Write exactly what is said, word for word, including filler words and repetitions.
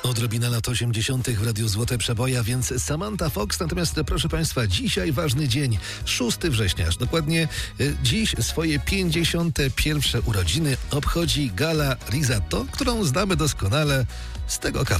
Odrobina lat osiemdziesiątych w Radiu Złote Przeboje, a więc Samantha Fox. Natomiast proszę Państwa, dzisiaj ważny dzień, szóstego września, aż dokładnie y, dziś swoje pięćdziesiąte pierwsze urodziny obchodzi Gala Risotto, którą znamy doskonale z tego kawałka.